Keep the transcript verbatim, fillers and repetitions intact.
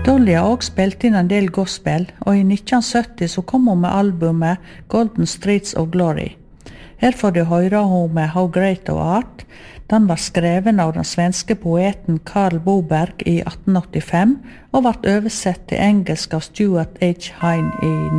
Dolly har også spilt inn en del gospel, og i nitten sytti så kom hun med albumet Golden Streets of Glory. Her får du høre hun med How Great Thou Art. Den var skreven av den svenske poeten Karl Boberg i atten åttifem, og ble oversett til engelsk av Stuart H. Hine i